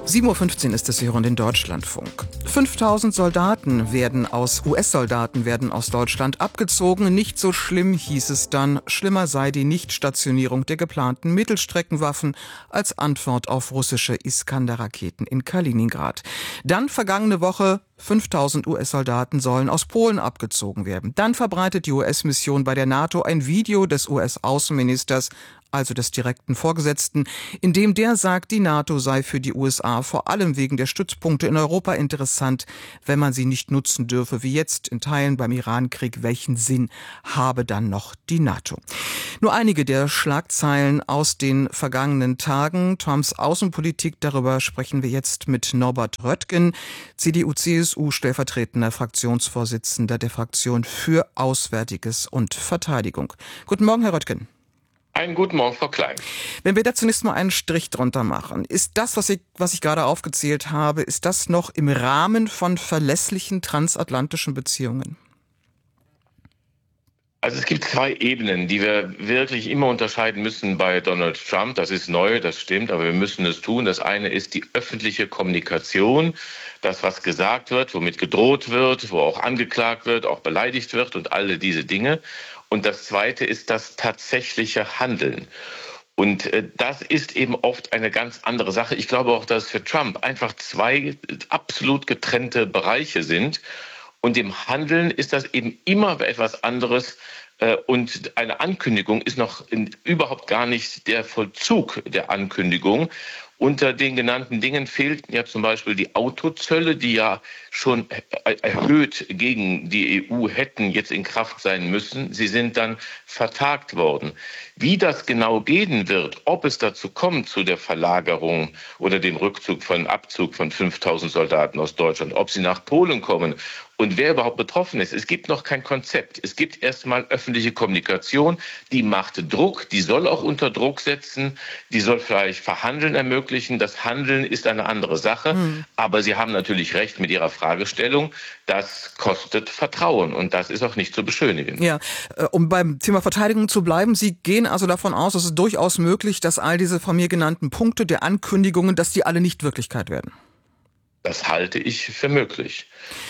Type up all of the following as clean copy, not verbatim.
7:15 Uhr ist es, Sie hören den Deutschlandfunk. 5000 US-Soldaten werden aus Deutschland abgezogen. Nicht so schlimm, hieß es dann. Schlimmer sei die Nichtstationierung der geplanten Mittelstreckenwaffen als Antwort auf russische Iskander-Raketen in Kaliningrad. Dann vergangene Woche: 5000 US-Soldaten sollen aus Polen abgezogen werden. Dann verbreitet die US-Mission bei der NATO ein Video des US-Außenministers, also des direkten Vorgesetzten, in dem der sagt, die NATO sei für die USA vor allem wegen der Stützpunkte in Europa interessant, wenn man sie nicht nutzen dürfe, wie jetzt in Teilen beim Iran-Krieg. Welchen Sinn habe dann noch die NATO? Nur einige der Schlagzeilen aus den vergangenen Tagen. Trumps Außenpolitik, darüber sprechen wir jetzt mit Norbert Röttgen, CDU-CSU stellvertretender Fraktionsvorsitzender der Fraktion für Auswärtiges und Verteidigung. Guten Morgen, Herr Röttgen. Einen guten Morgen, Frau Klein. Wenn wir da zunächst mal einen Strich drunter machen, ist das, was ich gerade aufgezählt habe, ist das noch im Rahmen von verlässlichen transatlantischen Beziehungen? Also es gibt zwei Ebenen, die wir wirklich immer unterscheiden müssen bei Donald Trump. Das ist neu, das stimmt, aber wir müssen es tun. Das eine ist die öffentliche Kommunikation, das, was gesagt wird, womit gedroht wird, wo auch angeklagt wird, auch beleidigt wird und alle diese Dinge. Und das zweite ist das tatsächliche Handeln. Und das ist eben oft eine ganz andere Sache. Ich glaube auch, dass für Trump einfach zwei absolut getrennte Bereiche sind. Und im Handeln ist das eben immer etwas anderes. Und eine Ankündigung ist noch überhaupt gar nicht der Vollzug der Ankündigung. Unter den genannten Dingen fehlten ja zum Beispiel die Autozölle, die ja schon erhöht gegen die EU hätten jetzt in Kraft sein müssen. Sie sind dann vertagt worden. Wie das genau gehen wird, ob es dazu kommt zu der Verlagerung oder dem Abzug von 5000 Soldaten aus Deutschland, ob sie nach Polen kommen und wer überhaupt betroffen ist. Es gibt noch kein Konzept. Es gibt erstmal öffentliche Kommunikation, die macht Druck, die soll auch unter Druck setzen, die soll vielleicht Verhandeln ermöglichen. Das Handeln ist eine andere Sache, aber Sie haben natürlich recht mit Ihrer Fragestellung. Das kostet Vertrauen und das ist auch nicht zu beschönigen. Ja, um beim Thema Verteidigung zu bleiben, Sie gehen also davon aus, es ist durchaus möglich, dass all diese von mir genannten Punkte der Ankündigungen, dass die alle nicht Wirklichkeit werden. Das halte ich für möglich.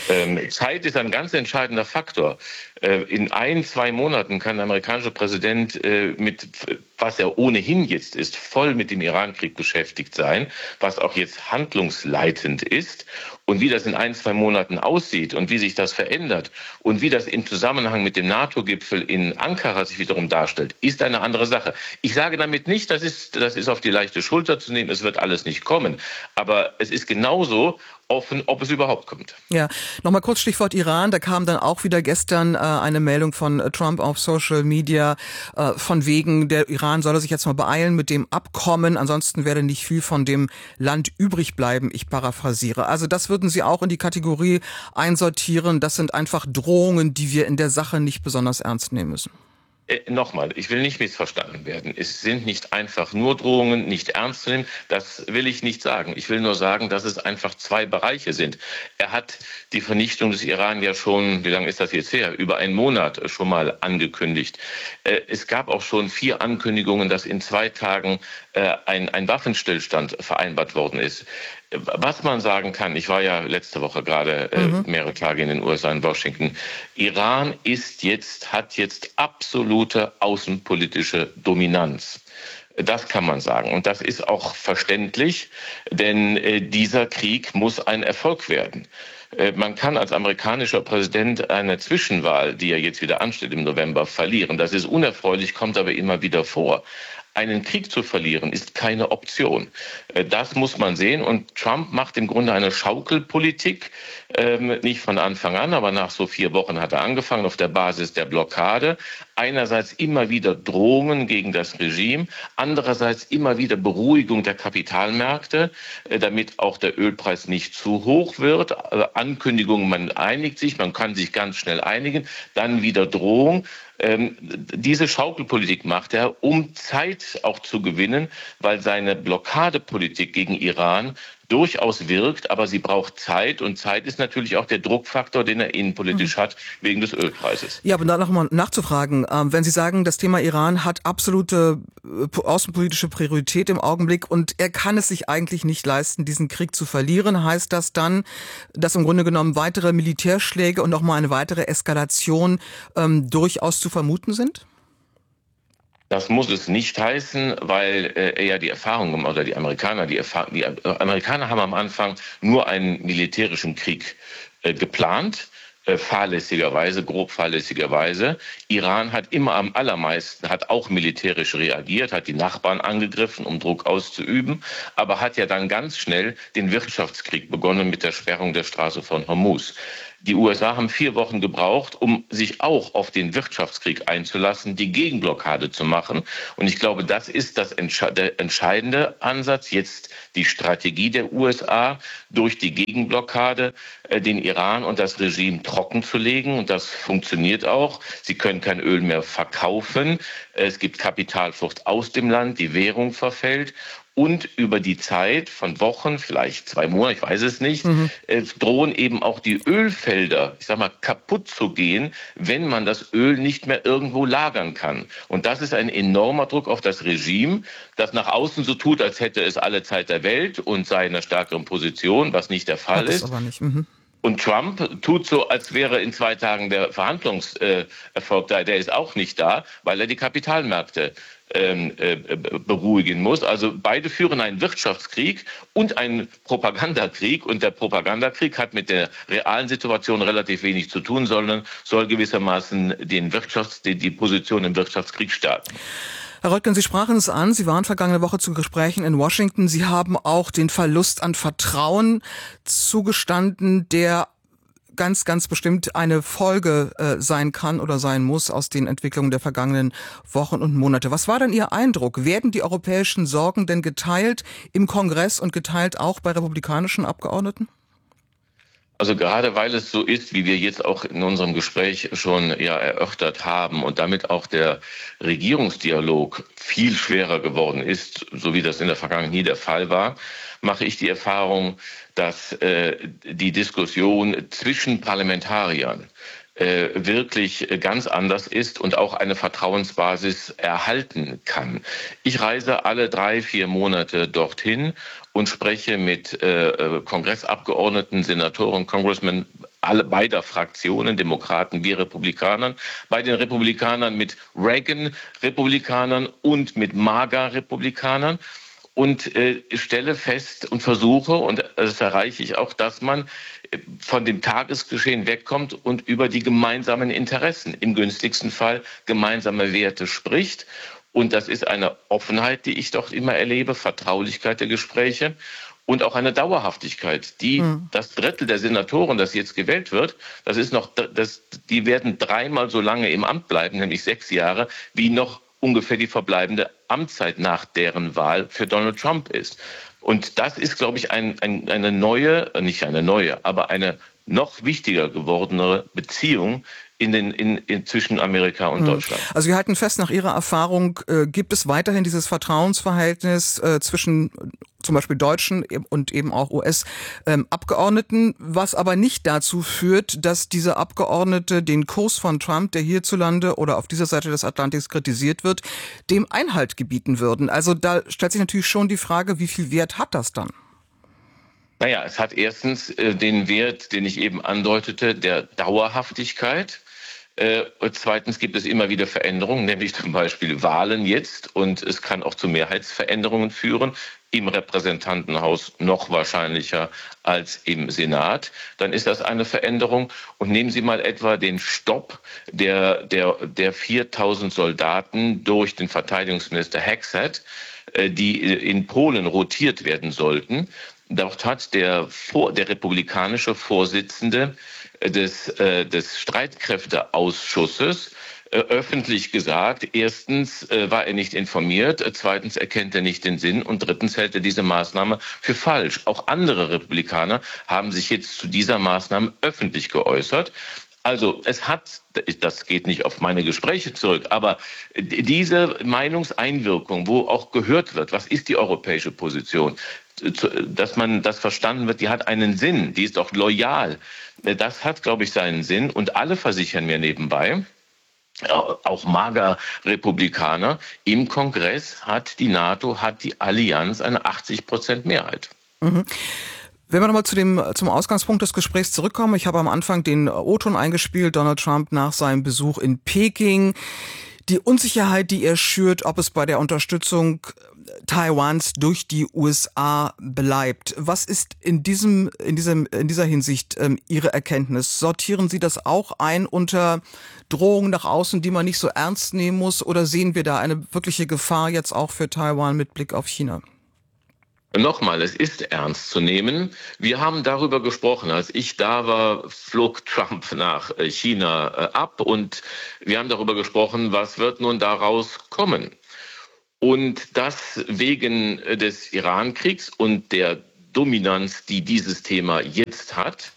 Zeit ist ein ganz entscheidender Faktor. In 1-2 Monaten kann der amerikanische Präsident mit, was er ohnehin jetzt ist, voll mit dem Iran-Krieg beschäftigt sein, was auch jetzt handlungsleitend ist. Und wie das in 1-2 Monaten aussieht und wie sich das verändert und wie das im Zusammenhang mit dem NATO-Gipfel in Ankara sich wiederum darstellt, ist eine andere Sache. Ich sage damit nicht, das ist auf die leichte Schulter zu nehmen, es wird alles nicht kommen. Aber es ist genauso offen, ob es überhaupt kommt. Ja, nochmal kurz Stichwort Iran. Da kam dann auch wieder gestern eine Meldung von Trump auf Social Media, von wegen, der Iran solle sich jetzt mal beeilen mit dem Abkommen, ansonsten werde nicht viel von dem Land übrig bleiben. Ich paraphrasiere. Also das würden Sie auch in die Kategorie einsortieren. Das sind einfach Drohungen, die wir in der Sache nicht besonders ernst nehmen müssen. Nochmal, ich will nicht missverstanden werden. Es sind nicht einfach nur Drohungen, nicht ernst zu nehmen. Das will ich nicht sagen. Ich will nur sagen, dass es einfach zwei Bereiche sind. Er hat die Vernichtung des Iran ja schon, wie lange ist das jetzt her? Über einen Monat schon mal angekündigt. Es gab auch schon 4 Ankündigungen, dass in 2 Tagen ein Waffenstillstand vereinbart worden ist. Was man sagen kann, ich war ja letzte Woche gerade mehrere Tage in den USA, in Washington. Iran hat jetzt absolute außenpolitische Dominanz. Das kann man sagen. Und das ist auch verständlich, denn dieser Krieg muss ein Erfolg werden. Man kann als amerikanischer Präsident eine Zwischenwahl, die ja jetzt wieder ansteht im November, verlieren. Das ist unerfreulich, kommt aber immer wieder vor. Einen Krieg zu verlieren, ist keine Option. Das muss man sehen. Und Trump macht im Grunde eine Schaukelpolitik, nicht von Anfang an, aber nach so 4 Wochen hat er angefangen auf der Basis der Blockade. Einerseits immer wieder Drohungen gegen das Regime, andererseits immer wieder Beruhigung der Kapitalmärkte, damit auch der Ölpreis nicht zu hoch wird. Ankündigungen, man einigt sich, man kann sich ganz schnell einigen, dann wieder Drohung. Diese Schaukelpolitik macht er, um Zeit auch zu gewinnen, weil seine Blockadepolitik gegen Iran durchaus wirkt, aber sie braucht Zeit und Zeit ist natürlich auch der Druckfaktor, den er innenpolitisch hat, wegen des Ölpreises. Ja, aber da noch mal nachzufragen, wenn Sie sagen, das Thema Iran hat absolute außenpolitische Priorität im Augenblick und er kann es sich eigentlich nicht leisten, diesen Krieg zu verlieren, heißt das dann, dass im Grunde genommen weitere Militärschläge und nochmal eine weitere Eskalation durchaus zu vermuten sind? Das muss es nicht heißen, weil er ja die Erfahrung, oder die Amerikaner haben am Anfang nur einen militärischen Krieg geplant. Fahrlässigerweise, grob fahrlässigerweise. Iran hat immer am allermeisten, hat auch militärisch reagiert, hat die Nachbarn angegriffen, um Druck auszuüben, aber hat ja dann ganz schnell den Wirtschaftskrieg begonnen mit der Sperrung der Straße von Hormuz. Die USA haben 4 Wochen gebraucht, um sich auch auf den Wirtschaftskrieg einzulassen, die Gegenblockade zu machen. Und ich glaube, das ist der entscheidende Ansatz, jetzt die Strategie der USA, durch die Gegenblockade den Iran und das Regime trocken zu legen. Und das funktioniert auch. Sie können kein Öl mehr verkaufen. Es gibt Kapitalflucht aus dem Land, die Währung verfällt. Und über die Zeit von Wochen, vielleicht 2 Monate, ich weiß es nicht, drohen eben auch die Ölfelder, ich sag mal, kaputt zu gehen, wenn man das Öl nicht mehr irgendwo lagern kann. Und das ist ein enormer Druck auf das Regime, das nach außen so tut, als hätte es alle Zeit der Welt und sei in einer stärkeren Position, was nicht der Fall ist. Aber nicht. Und Trump tut so, als wäre in 2 Tagen der Verhandlungserfolg da. Der ist auch nicht da, weil er die Kapitalmärkte beruhigen muss. Also beide führen einen Wirtschaftskrieg und einen Propagandakrieg. Und der Propagandakrieg hat mit der realen Situation relativ wenig zu tun, sondern soll gewissermaßen die Position im Wirtschaftskrieg stärken. Herr Röttgen, Sie sprachen es an, Sie waren vergangene Woche zu Gesprächen in Washington. Sie haben auch den Verlust an Vertrauen zugestanden, der ganz, ganz bestimmt eine Folge sein kann oder sein muss aus den Entwicklungen der vergangenen Wochen und Monate. Was war denn Ihr Eindruck? Werden die europäischen Sorgen denn geteilt im Kongress und geteilt auch bei republikanischen Abgeordneten? Also gerade weil es so ist, wie wir jetzt auch in unserem Gespräch schon erörtert haben und damit auch der Regierungsdialog viel schwerer geworden ist, so wie das in der Vergangenheit nie der Fall war, mache ich die Erfahrung, dass die Diskussion zwischen Parlamentariern wirklich ganz anders ist und auch eine Vertrauensbasis erhalten kann. Ich reise alle 3-4 Monate dorthin und spreche mit Kongressabgeordneten, Senatoren, Congressmen beider Fraktionen, Demokraten wie Republikanern, bei den Republikanern mit Reagan-Republikanern und mit MAGA-Republikanern. Und stelle fest und versuche, und das erreiche ich auch, dass man von dem Tagesgeschehen wegkommt und über die gemeinsamen Interessen, im günstigsten Fall gemeinsame Werte spricht. Und das ist eine Offenheit, die ich doch immer erlebe, Vertraulichkeit der Gespräche und auch eine Dauerhaftigkeit. Das Drittel der Senatoren, das jetzt gewählt wird, die werden 3-mal so lange im Amt bleiben, nämlich 6 Jahre, wie noch ungefähr die verbleibende Amtszeit nach deren Wahl für Donald Trump ist. Und das ist, glaube ich, eine neue, nicht eine neue, aber eine noch wichtiger gewordene Beziehung zwischen Amerika und Deutschland. Also wir halten fest, nach Ihrer Erfahrung gibt es weiterhin dieses Vertrauensverhältnis zwischen zum Beispiel Deutschen und eben auch US-Abgeordneten, was aber nicht dazu führt, dass diese Abgeordnete den Kurs von Trump, der hierzulande oder auf dieser Seite des Atlantiks kritisiert wird, dem Einhalt gebieten würden. Also da stellt sich natürlich schon die Frage, wie viel Wert hat das dann? Naja, es hat erstens den Wert, den ich eben andeutete, der Dauerhaftigkeit. Zweitens gibt es immer wieder Veränderungen, nämlich zum Beispiel Wahlen jetzt. Und es kann auch zu Mehrheitsveränderungen führen, im Repräsentantenhaus noch wahrscheinlicher als im Senat. Dann ist das eine Veränderung. Und nehmen Sie mal etwa den Stopp der 4.000 Soldaten durch den Verteidigungsminister Hexet, die in Polen rotiert werden sollten. Dort hat der republikanische Vorsitzende des Streitkräfteausschusses öffentlich gesagt, erstens war er nicht informiert, zweitens erkennt er nicht den Sinn und drittens hält er diese Maßnahme für falsch. Auch andere Republikaner haben sich jetzt zu dieser Maßnahme öffentlich geäußert. Also das geht nicht auf meine Gespräche zurück, aber diese Meinungseinwirkung, wo auch gehört wird, was ist die europäische Position, dass man das verstanden wird, die hat einen Sinn, die ist auch loyal. Das hat, glaube ich, seinen Sinn. Und alle versichern mir nebenbei, auch Mager-Republikaner, im Kongress hat die NATO, hat die Allianz eine 80% Mehrheit. Mhm. Wenn wir nochmal zum Ausgangspunkt des Gesprächs zurückkommen, ich habe am Anfang den O-Ton eingespielt, Donald Trump nach seinem Besuch in Peking. Die Unsicherheit, die er schürt, ob es bei der Unterstützung Taiwans durch die USA bleibt. Was ist in dieser Hinsicht Ihre Erkenntnis? Sortieren Sie das auch ein unter Drohungen nach außen, die man nicht so ernst nehmen muss? Oder sehen wir da eine wirkliche Gefahr jetzt auch für Taiwan mit Blick auf China? Nochmal, es ist ernst zu nehmen. Wir haben darüber gesprochen. Als ich da war, flog Trump nach China ab und wir haben darüber gesprochen, was wird nun daraus kommen. Und das wegen des Iran-Kriegs und der Dominanz, die dieses Thema jetzt hat,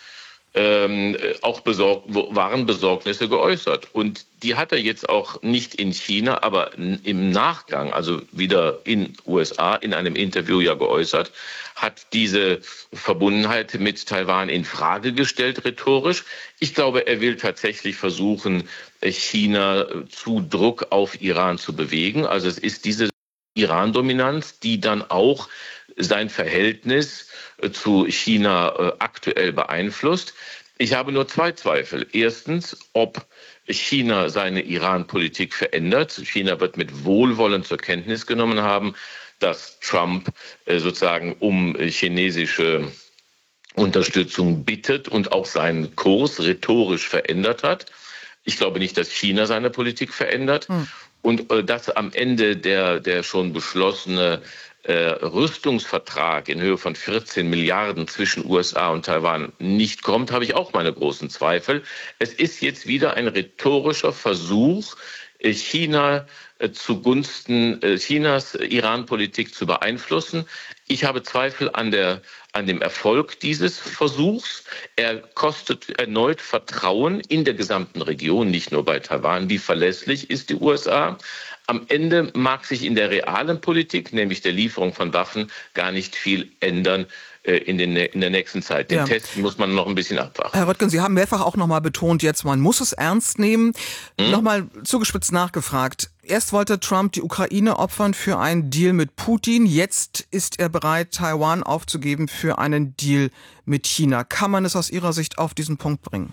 auch waren Besorgnisse geäußert. Und die hat er jetzt auch nicht in China, aber im Nachgang, also wieder in USA, in einem Interview ja geäußert, hat diese Verbundenheit mit Taiwan in Frage gestellt, rhetorisch. Ich glaube, er will tatsächlich versuchen, China zu Druck auf Iran zu bewegen. Also es ist diese Iran-Dominanz, die dann auch sein Verhältnis zu China aktuell beeinflusst. Ich habe nur zwei Zweifel. Erstens, ob China seine Iran-Politik verändert. China wird mit Wohlwollen zur Kenntnis genommen haben, dass Trump sozusagen um chinesische Unterstützung bittet und auch seinen Kurs rhetorisch verändert hat. Ich glaube nicht, dass China seine Politik verändert. Und dass am Ende der schon beschlossene Rüstungsvertrag in Höhe von 14 Milliarden zwischen USA und Taiwan nicht kommt, habe ich auch meine großen Zweifel. Es ist jetzt wieder ein rhetorischer Versuch, China zugunsten Chinas Iran-Politik zu beeinflussen. Ich habe Zweifel an dem Erfolg dieses Versuchs. Er kostet erneut Vertrauen in der gesamten Region, nicht nur bei Taiwan. Wie verlässlich ist die USA? Am Ende mag sich in der realen Politik, nämlich der Lieferung von Waffen, gar nicht viel ändern in der nächsten Zeit. Den Test muss man noch ein bisschen abwarten. Herr Röttgen, Sie haben mehrfach auch nochmal betont, jetzt man muss es ernst nehmen. Nochmal zugespitzt nachgefragt. Erst wollte Trump die Ukraine opfern für einen Deal mit Putin. Jetzt ist er bereit, Taiwan aufzugeben für einen Deal mit China. Kann man es aus Ihrer Sicht auf diesen Punkt bringen?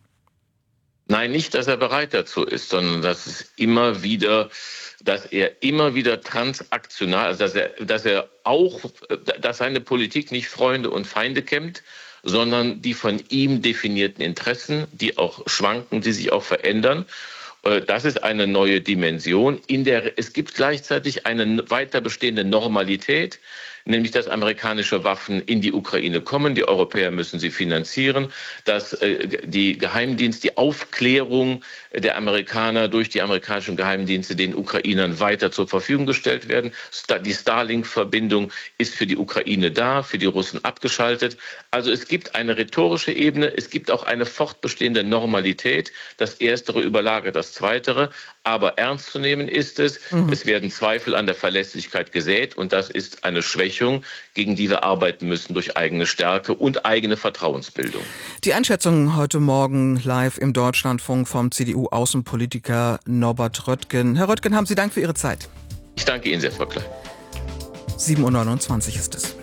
Nein, nicht, dass er bereit dazu ist, sondern dass er immer wieder transaktional, also dass seine Politik nicht Freunde und Feinde kennt, sondern die von ihm definierten Interessen, die auch schwanken, die sich auch verändern. Das ist eine neue Dimension, in der es gibt gleichzeitig eine weiter bestehende Normalität, nämlich dass amerikanische Waffen in die Ukraine kommen. Die Europäer müssen sie finanzieren, dass die Aufklärung der Amerikaner durch die amerikanischen Geheimdienste den Ukrainern weiter zur Verfügung gestellt werden. Die Starlink-Verbindung ist für die Ukraine da, für die Russen abgeschaltet. Also es gibt eine rhetorische Ebene, es gibt auch eine fortbestehende Normalität. Das Erstere überlagert das Zweitere, aber ernst zu nehmen ist es. Es werden Zweifel an der Verlässlichkeit gesät und das ist eine Schwächung, gegen die wir arbeiten müssen durch eigene Stärke und eigene Vertrauensbildung. Die Einschätzung heute Morgen live im Deutschlandfunk vom CDU-Außenpolitiker Norbert Röttgen. Herr Röttgen, haben Sie Dank für Ihre Zeit. Ich danke Ihnen sehr, Frau Klein. 7:29 Uhr ist es.